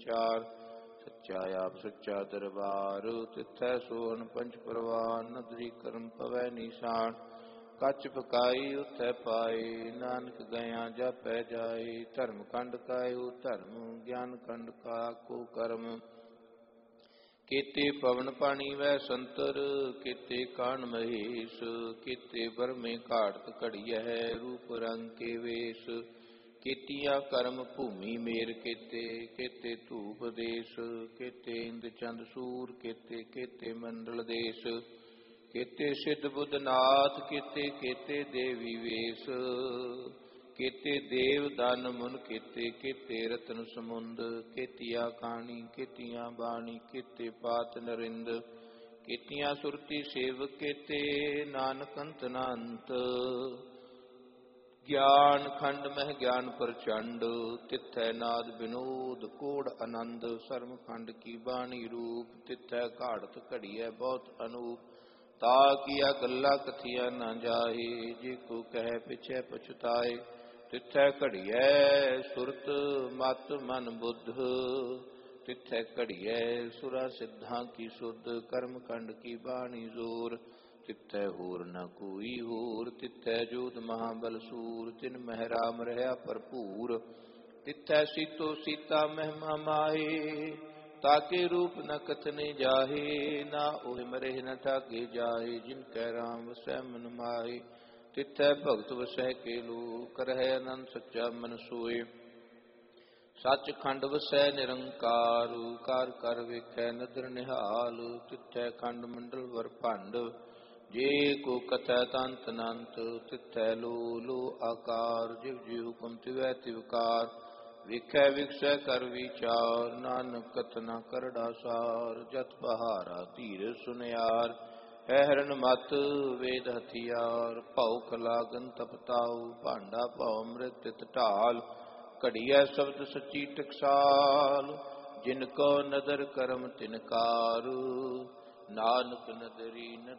ਵਿਚਾਰ। ਸੱਚਾ ਆਪ ਸੱਚਾ ਦਰਬਾਰ, ਤਿੱਥੈ ਸੋਹਣ ਪੰਚ ਪਰਵਾਨ। ਨਦਰੀ ਕਰਮ ਪਵੈ ਨੀਸਾਨ, ਕੱਚ ਪਕਾਈ ਉਥੈ ਪਾਏ। ਨਾਨਕ ਗਇਆ ਜਾਪੈ ਜਾਏ, ਧਰਮ ਖੰਡ ਕਾਇਓ ਧਰਮ। ਗਿਆਨ ਖੰਡ ਕਾ ਕੋ ਕਰਮ, ਕੀਤੇ ਪਵਨ ਪਾਣੀ ਵੈ ਸੰਤਰ। ਕੀਤੇ ਕਾਣ ਮਹੇਸ਼, ਕੀਤੇ ਬਰਮੇ ਘਾਟਤ ਘੜੀਐ। ਰੂਪ ਰੰਗ ਕੇ ਵੇਸ਼, ਕੀਤੀਆਂ ਕਰਮ ਭੂਮੀ ਮੇਰ ਕੀਤੇ। ਕੀਤੇ ਧੂਪ ਦੇਸ਼, ਕੀਤੇ ਇੰਦ ਚੰਦ ਸੂਰ ਕੀਤੇ। ਕੀਤੇ ਮੰਡਲ ਦੇਸ਼, ਕੀਤੇ ਸਿੱਧ ਬੁੱਧ ਨਾਥ ਕੀਤੇ। ਕੀਤੇ ਦੇਵੀ ਵੇਸ਼, ਕੀਤੇ ਦੇਵ ਦਾਨ ਮੁਨ ਕੀਤੇ। ਕੀਤੇ ਰਤਨ ਸਮੁੰਦ, ਕੀਤੀਆਂ ਕਾਣੀ ਕੀਤੀਆਂ ਬਾਣੀ। ਕੀਤੇ ਪਾਤ ਨਰਿੰਦ, ਕੀਤੀਆਂ ਸੁਰਤੀ ਸੇਵਕ। ਕੀਤੇ ਨਾਨਕ ਅੰਤ ਨ ਅੰਤ, ਗਿਆਨ ਖੰਡ ਮਹਿ ਗਿਆਨ ਪ੍ਰਚੰਡ। ਤਿੱਥੈ ਨਾਦ ਵਿਨੋਦ ਕੋੜ ਆਨੰਦ, ਸਰਮ ਖੰਡ ਕੀ ਬਾਣੀ ਰੂਪ। ਤਿੱਥੈ ਘਾੜਤ ਘੜੀਐ ਬਹੁਤ ਅਨੂਪ, ਤਾ ਕੀਆ ਗੱਲਾਂ ਕਥੀਆ ਨਾ ਜਾਹੇ। ਜੇ ਕੋ ਕਹਿ ਪਿਛੈ ਪਛੁਤਾਏ, ਤਿੱਥੈ ਘੜੀਐ ਸੁਰਤ ਮਤ ਮਨ ਬੁੱਧ। ਤਿੱਥੈ ਘੜੀਐ ਸੁਰਾ ਸਿੱਧਾਂ ਕੀ ਸੁਧ। ਕਰਮ ਖੰਡ ਕੀ ਬਾਣੀ ਜ਼ੋਰ, ਤਿੱਥੈ ਹੋਰ ਨ ਕੋਈ ਹੋਰ। ਤਿੱਥੈ ਜੋਧ ਮਹਾਬਲ ਸੂਰ, ਤਿਨ ਮਹਿ ਰਾਮ ਰਹਾ ਭਰਪੂਰ। ਤਿੱਥੈ ਸੀਤੋ ਸੀਤਾ ਮਹਿਮਾ ਮਾਹੇ, ਤਾਕੇ ਰੂਪ ਨ ਕਥਨੇ ਜਾਹੇ। ਨਾ ਉਹ ਮਰਹਿ ਨ ਠਾਗੇ ਜਾਹੇ, ਜਿਨ ਕੈ ਰਾਮ ਵਸੈ ਮਨ ਮਾਹੇ। ਤਿੱਥੈ ਭਗਤ ਵਸੈ ਕੇ ਲੋਕ, ਰਹੈ ਆਨੰਦ ਸੱਚਾ ਮਨ ਸੋਏ। ਸੱਚ ਖੰਡ ਵਸੈ ਨਿਰੰਕਾਰ, ਕਾਰ ਕਰ ਵੇਖੈ ਨਦਰ ਨਿਹਾਲ। ਤਿੱਥੈ ਖੰਡ ਮੰਡਲ ਵਰ ਭੰਡ, ਜੇ ਕੋ ਕਥੈ ਤੰਤ ਅਨੰਤ। ਤਿੱਥੈ ਲੋ ਲੋ ਆਕਾਰ, ਜਿਵ ਜਿਵ ਹੁਕਮ ਤਿਵੈ ਤਿਵਕਾਰ। ਵੇਖੈ ਵਿਗਸੈ ਕਰ ਵਿਚਾਰ, ਨਾਨਕ ਕਥਨਾ ਕਰੜਾ ਸਾਰ। ਜਤ ਪਹਾਰਾ ਧੀਰ ਸੁਨਿਆਰ, ਹੈ ਹਰਨ ਮਤ ਵੇਦ ਹਥਿਆਰ। ਭਉ ਲਾਗਨ ਤਪਤਾਉ, ਭਾਂਡਾ ਭਉ ਅੰਮ੍ਰਿਤ ਤਿਤ ਢਾਲ। ਘੜੀਐ ਸ਼ਬਦ ਸੱਚੀ ਟਕਸਾਲ, ਜਿਨ ਕੋ ਨਦਰ ਕਰਮ ਤਿਨਕਾਰ। ਨਾਨਕ ਨਦਰੀ ਨ